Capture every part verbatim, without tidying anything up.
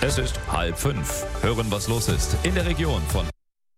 Es ist halb fünf. Hören, was los ist in der Region von...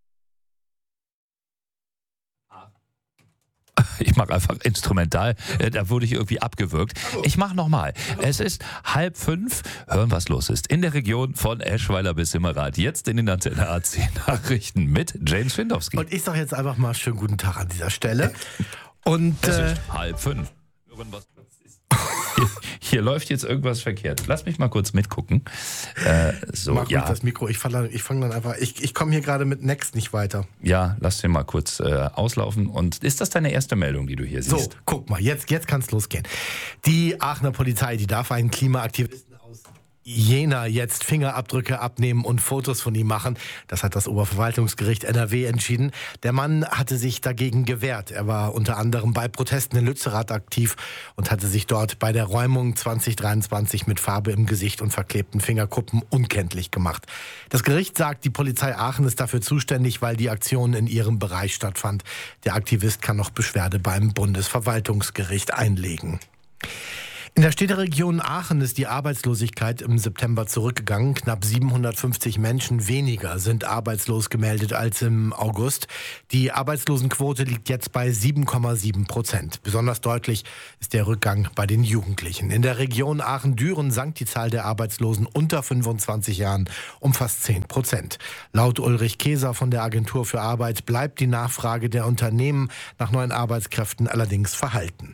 Ich mache einfach instrumental, da wurde ich irgendwie abgewürgt. Ich mache nochmal. Es ist halb fünf. Hören, was los ist in der Region von Eschweiler bis Simmerath. Jetzt in den Antenne A C Nachrichten mit James Findowski. Und ich sage jetzt einfach mal schönen guten Tag an dieser Stelle. Und es äh, ist halb fünf. Hören, was los ist. Hier, hier läuft jetzt irgendwas verkehrt. Lass mich mal kurz mitgucken. Äh, so, mach ja. ruhig das Mikro. Ich fange ich fang dann einfach. Ich, ich komme hier gerade mit Next nicht weiter. Ja, lass den mal kurz äh, auslaufen. Und ist das deine erste Meldung, die du hier siehst? So, guck mal, jetzt, jetzt kann es losgehen. Die Aachener Polizei, die darf einen Klimaaktivisten aus Jena jetzt Fingerabdrücke abnehmen und Fotos von ihm machen. Das hat das Oberverwaltungsgericht N R W entschieden. Der Mann hatte sich dagegen gewehrt. Er war unter anderem bei Protesten in Lützerath aktiv und hatte sich dort bei der Räumung zwanzig dreiundzwanzig mit Farbe im Gesicht und verklebten Fingerkuppen unkenntlich gemacht. Das Gericht sagt, die Polizei Aachen ist dafür zuständig, weil die Aktion in ihrem Bereich stattfand. Der Aktivist kann noch Beschwerde beim Bundesverwaltungsgericht einlegen. In der Städteregion Aachen ist die Arbeitslosigkeit im September zurückgegangen. Knapp siebenhundertfünfzig Menschen weniger sind arbeitslos gemeldet als im August. Die Arbeitslosenquote liegt jetzt bei sieben Komma sieben Prozent. Besonders deutlich ist der Rückgang bei den Jugendlichen. In der Region Aachen-Düren sank die Zahl der Arbeitslosen unter fünfundzwanzig Jahren um fast zehn Prozent. Laut Ulrich Keser von der Agentur für Arbeit bleibt die Nachfrage der Unternehmen nach neuen Arbeitskräften allerdings verhalten.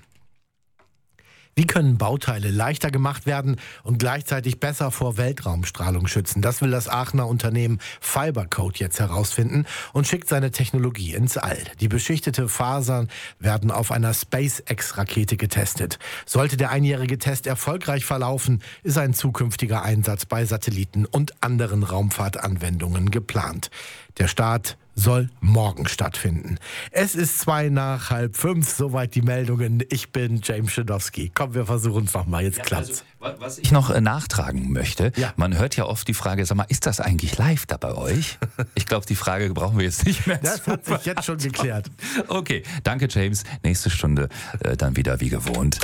Wie können Bauteile leichter gemacht werden und gleichzeitig besser vor Weltraumstrahlung schützen? Das will das Aachener Unternehmen Fibercoat jetzt herausfinden und schickt seine Technologie ins All. Die beschichtete Fasern werden auf einer SpaceX-Rakete getestet. Sollte der einjährige Test erfolgreich verlaufen, ist ein zukünftiger Einsatz bei Satelliten und anderen Raumfahrtanwendungen geplant. Der Start soll morgen stattfinden. Es ist zwei nach halb fünf, soweit die Meldungen. Ich bin James Findowski. Komm, wir versuchen es nochmal, jetzt ja, klappt's. Also, was ich noch äh, nachtragen möchte, ja. Man hört ja oft die Frage, sag mal, ist das eigentlich live da bei euch? Ich glaube, die Frage brauchen wir jetzt nicht mehr. Das hat sich jetzt schon geklärt. Okay, danke James. Nächste Stunde äh, dann wieder wie gewohnt.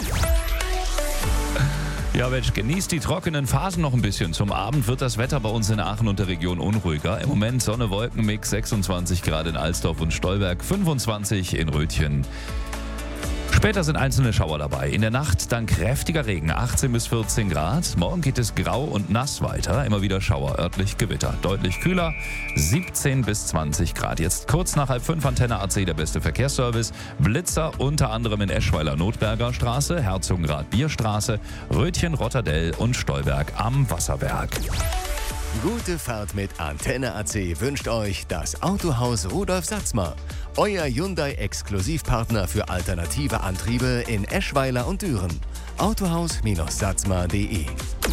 Ja Mensch, genießt die trockenen Phasen noch ein bisschen. Zum Abend wird das Wetter bei uns in Aachen und der Region unruhiger. Im Moment Sonne-Wolken-Mix, sechsundzwanzig Grad in Alsdorf und Stolberg, fünfundzwanzig in Rötchen. Später sind einzelne Schauer dabei. In der Nacht dann kräftiger Regen, achtzehn bis vierzehn Grad. Morgen geht es grau und nass weiter. Immer wieder Schauer, örtlich Gewitter. Deutlich kühler, siebzehn bis zwanzig Grad. Jetzt kurz nach halb fünf Antenne A C, der beste Verkehrsservice. Blitzer unter anderem in Eschweiler Notberger Straße, Herzogenrath Bierstraße, Rötchen, Rotterdell und Stolberg am Wasserwerk. Gute Fahrt mit Antenne A C wünscht euch das Autohaus Rudolf Satzmer. Euer Hyundai-Exklusivpartner für alternative Antriebe in Eschweiler und Düren. autohaus Satzmer punkt de.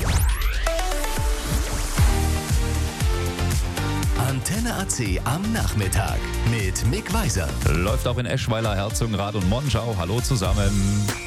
Antenne A C am Nachmittag mit Mick Weiser. Läuft auch in Eschweiler, Herzogenrath und Monschau. Hallo zusammen.